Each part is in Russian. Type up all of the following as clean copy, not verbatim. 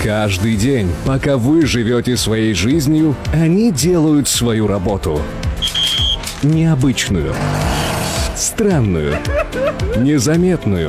Каждый день, пока вы живете своей жизнью, они делают свою работу. Необычную, странную, незаметную.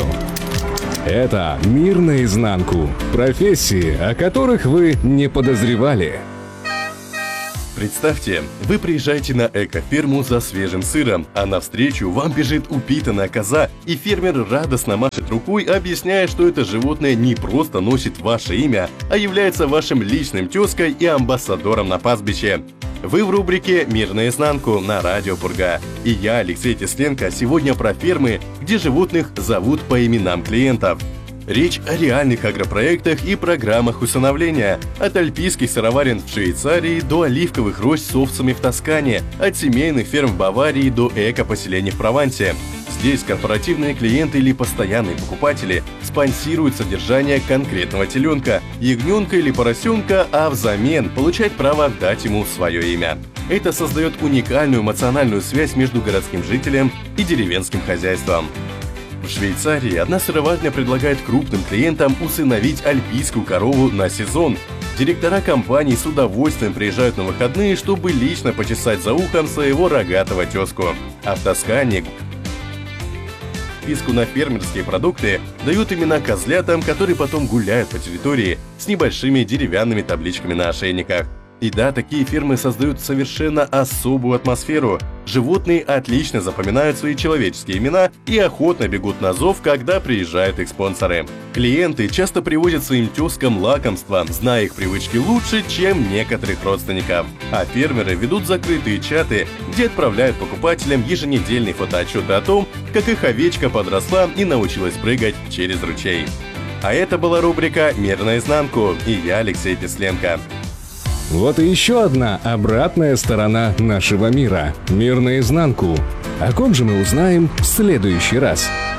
Это «Мир наизнанку». Профессии, о которых вы не подозревали. Представьте, вы приезжаете на экоферму за свежим сыром, а навстречу вам бежит упитанная коза, и фермер радостно машет рукой, объясняя, что это животное не просто носит ваше имя, а является вашим личным тезкой и амбассадором на пастбище. Вы в рубрике «Мир наизнанку» на Радио Пурга. И я, Алексей Тесленко, сегодня про фермы, где животных зовут по именам клиентов. Речь о реальных агропроектах и программах усыновления. От альпийских сыроварен в Швейцарии до оливковых рощ с овцами в Тоскане, от семейных ферм в Баварии до эко-поселений в Провансе. Здесь корпоративные клиенты или постоянные покупатели спонсируют содержание конкретного теленка, ягненка или поросенка, а взамен получают право дать ему свое имя. Это создает уникальную эмоциональную связь между городским жителем и деревенским хозяйством. В Швейцарии одна сыроварня предлагает крупным клиентам усыновить альпийскую корову на сезон. Директора компаний с удовольствием приезжают на выходные, чтобы лично почесать за ухом своего рогатого тезку. А в Тоскане подписку на фермерские продукты дают имена козлятам, которые потом гуляют по территории с небольшими деревянными табличками на ошейниках. И да, такие фермы создают совершенно особую атмосферу. Животные отлично запоминают свои человеческие имена и охотно бегут на зов, когда приезжают их спонсоры. Клиенты часто привозят своим тезкам лакомства, зная их привычки лучше, чем некоторых родственников. А фермеры ведут закрытые чаты, где отправляют покупателям еженедельные фотоотчеты о том, как их овечка подросла и научилась прыгать через ручей. А это была рубрика «Мир наизнанку» и я, Алексей Тесленко. Вот и еще одна обратная сторона нашего мира. Мир наизнанку. О ком же мы узнаем в следующий раз?